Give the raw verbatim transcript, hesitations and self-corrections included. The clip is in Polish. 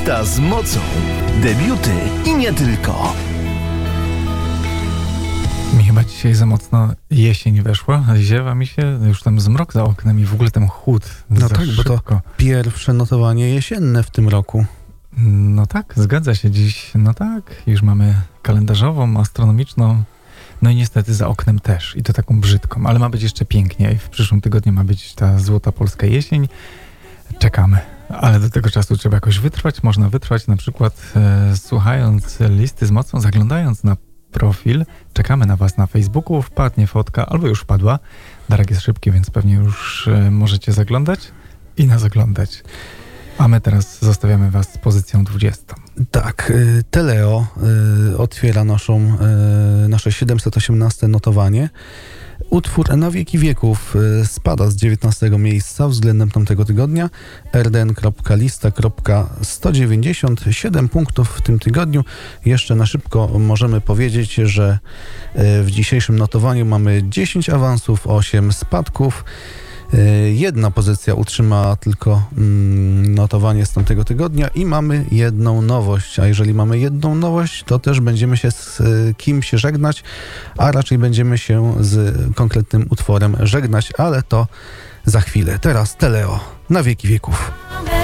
Lista z mocą. Debiuty i nie tylko. Mi chyba dzisiaj za mocno jesień weszła, ziewa mi się, już tam zmrok za oknem i w ogóle ten chłód. No za tak, szybko. bo to pierwsze notowanie jesienne w tym roku. No tak, zgadza się dziś. No tak, już mamy kalendarzową, astronomiczną, no i niestety za oknem też. I to taką brzydką, ale ma być jeszcze piękniej. W przyszłym tygodniu ma być ta złota polska jesień. Czekamy. Ale do tego czasu trzeba jakoś wytrwać. Można wytrwać na przykład e, słuchając listy z mocą, zaglądając na profil. Czekamy na was na Facebooku. Wpadnie fotka, albo już wpadła. Darek jest szybki, więc pewnie już e, możecie zaglądać i na zaglądać. A my teraz zostawiamy was z pozycją dwudziestą. Tak, Teleo y, otwiera naszą, y, nasze siedemset osiemnaste notowanie. Utwór Na wieki wieków y, spada z dziewiętnastego miejsca względem tamtego tygodnia. R D N kropka lista kropka sto dziewięćdziesiąt siedem punktów w tym tygodniu. Jeszcze na szybko możemy powiedzieć, że y, w dzisiejszym notowaniu mamy dziesięć awansów, osiem spadków. Jedna pozycja utrzyma tylko mm, notowanie z tamtego tygodnia i mamy jedną nowość, a jeżeli mamy jedną nowość, to też będziemy się z y, kimś żegnać, a raczej będziemy się z konkretnym utworem żegnać, ale to za chwilę. Teraz Teleo, Na wieki wieków.